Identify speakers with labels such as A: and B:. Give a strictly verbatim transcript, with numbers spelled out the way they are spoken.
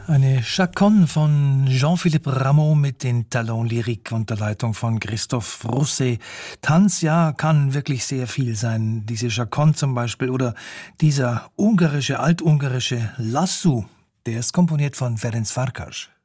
A: Eine Chaconne von Jean-Philippe Rameau mit den Talents Lyriques unter Leitung von Christophe Rousset. Tanz, ja, kann wirklich sehr viel sein. Diese Chaconne zum Beispiel oder dieser ungarische, altungarische Lassou, der ist komponiert von Ferenc Farkas.